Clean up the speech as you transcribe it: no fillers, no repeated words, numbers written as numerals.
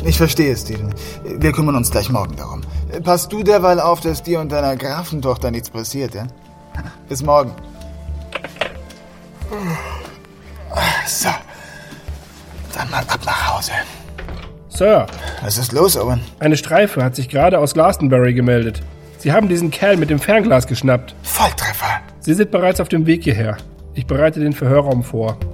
Ich verstehe, Steven. Wir kümmern uns gleich morgen darum. Passt du derweil auf, dass dir und deiner Grafentochter nichts passiert, ja? Bis morgen. So. Dann mal ab nach Hause. Sir. Was ist los, Owen? Eine Streife hat sich gerade aus Glastonbury gemeldet. Sie haben diesen Kerl mit dem Fernglas geschnappt. Volltreffer. Sie sind bereits auf dem Weg hierher. Ich bereite den Verhörraum vor.